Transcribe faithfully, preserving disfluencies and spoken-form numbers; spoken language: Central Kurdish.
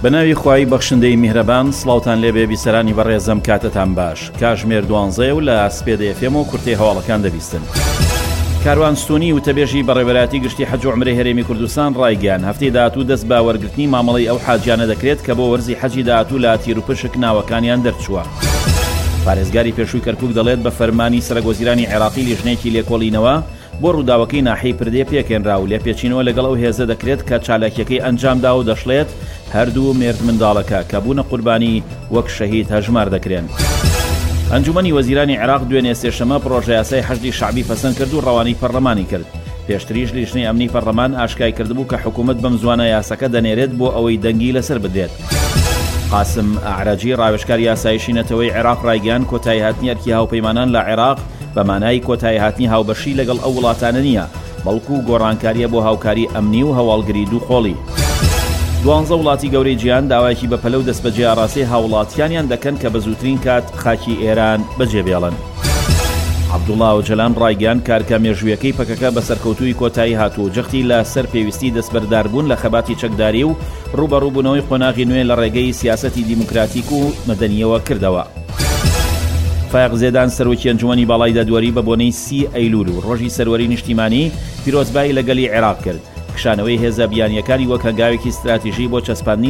بەناوی خوای بەخشندەی میهرەبان، سڵاوتان لێبێ بیسەرانی بەڕێزەم، کاتتان باش. کاتژمێر دوانزەیە و لە سپێدە ئێف ئێم و کورتەی هەواڵەکان دەبیستن. کاروانستونی وتەبێژی بەڕێوەبەراتی گشتی حەج و عومرەی هەرێمی کوردستان ڕایگەیاند هەفتەی داهاتوو دەست بە وەرگرتنی مامەڵەی ئەو حاجیانە دەکرێت کە بۆ وەرزی حەجی داهاتوو لە تیر و پشک ناوەکانیان دەرچووە. پارێزگاری پێشووی کەرکووک دەڵێت بە فەرمانی سەرۆکوەزیرانی عێراقی لیژنەیەکی لێکۆڵینەوە بۆ ڕووداوەکەی ناحەی پردێ پێکێنرا و لێپێچینەوە لەگەڵ ئەو هێزە دەکرێت کە چالاکیەکەی ئەنجامدا و دەشڵێت هەردوو مێرد منداڵەکە کە بوونە قوربانی وەک شەهید هەژمار دەکرێن. ئەنجومەنی وەزیرانی عێراق دوێنێ سێشەمە پڕۆژە یاسای حەشدی شەعبی پەسەند کرد و ڕەوانەی پەرلەمانی کرد. پێشتریش لیژنەی ئەمنی پەرلەمان ئاشکای کردبوو کە حکوومەت بەم زوانە یاسەکە دەنێرێت بۆ ئەوەی دەنگی لەسەر بدرێت. قاسم ئاعراجی ڕاوێژکار یاسایشی نەتەوەی عێراق ڕایگەیاند کۆتایی هاتنی ئەرکی هاوپەیمانان لە عێراق بە مانای کۆتایی هاتنی هاوبەشی لەگەڵ ئەو وڵاتانە نییە، بەڵکو گۆڕانکاریە بۆ هاوکاری ئەمنی و هەواڵگری دووقۆڵی. دوانزە وڵاتی گەورەی جیهان داوایەکی بە پەلە و دەست بەجێ ئاڕاستەی هاوڵاتیانیان دەکەن کە بە زووترین کات خاکی ئێران بەجێبێڵن. عەبدوڵڵا ئۆجەلان ڕایگەیاند کارکە مێژوویەکەی پەکەکە بە سەرکەوتووی کۆتایی هاتووە جەختی لە سەر پێویستی دەستبەرداربوون لە خەباتی چەکداری و ڕوبەڕووبوونەوەی قۆناغی نوێ لە ڕێگەی سیاسەتی دیموکراتیک و مەدەنیەوە کردەوە. فایق زێدان سەرۆکی ئەنجومەنی باڵای دادوەری بە بۆنەی سی ئەیلول و ڕۆژی سەروەری نیشتیمانی پیرۆزبایی لەگەلی عێراق کرد. کشانەوەی هێزە بیانیەکانی وەک هەنگاوێکی استراتیژی بۆ چەسپاندنی